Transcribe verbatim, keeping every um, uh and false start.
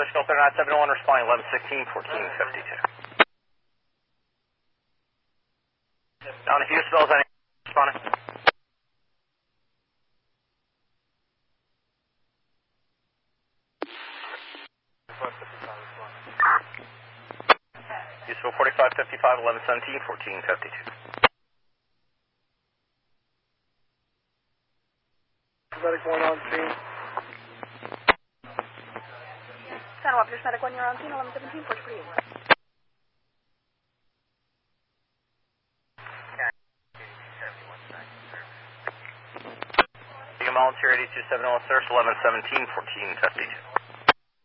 Fishkill clear nine seven one, responding eleven sixteen, fourteen fifty-two. Down to Houston, is any responding? Houston forty-five fifty-five, eleven seventeen, fourteen fifty-two. Medic one on scene. San Juan, Medic one, you're on scene, eleven seventeen, four twenty-eight. Volunteer eighty-two seven oh, sir, eleven seventeen, fourteen fifty-two.